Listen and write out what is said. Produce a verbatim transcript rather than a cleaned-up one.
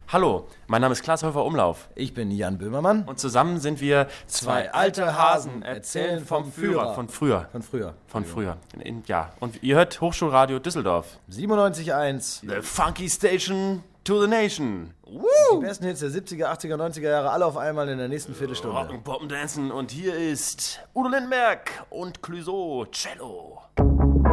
Hallo, mein Name ist Klaas Häufer-Umlauf. Ich bin Jan Böhmermann. Und zusammen sind wir zwei alte Hasen, erzählen vom Führer. Von früher. Von früher. Von früher. In, ja, und ihr hört Hochschulradio Düsseldorf. siebenundneunzig Komma eins. The Funky Station to the Nation. Woo! Die besten Hits der siebziger, achtziger, neunziger Jahre, alle auf einmal in der nächsten Viertelstunde. Rocken, Poppen, Dancen und hier ist Udo Lindenberg und Clouseau Cello.